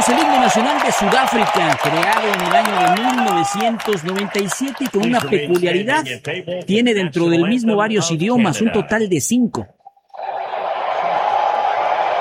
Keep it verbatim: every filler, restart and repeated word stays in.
tenemos el himno nacional de Sudáfrica, creado en el año de mil novecientos noventa y siete y con una peculiaridad. Tiene dentro del mismo varios idiomas, un total de cinco.